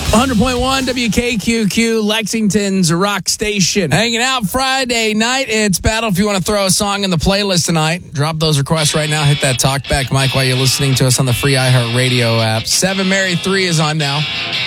100.1 WKQQ, Lexington's rock station. Hanging out Friday night. It's Battle. If you want to throw a song in the playlist tonight, drop those requests right now. Hit that talkback mic while you're listening to us on the free iHeartRadio app. 7 Mary 3 is on now.